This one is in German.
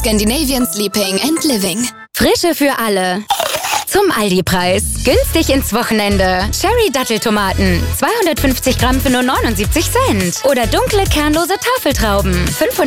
Scandinavian Sleeping and Living. Frische für alle. Zum Aldi-Preis. Günstig ins Wochenende. Cherry-Datteltomaten. 250 Gramm für nur 79 Cent. Oder dunkle, kernlose Tafeltrauben. 500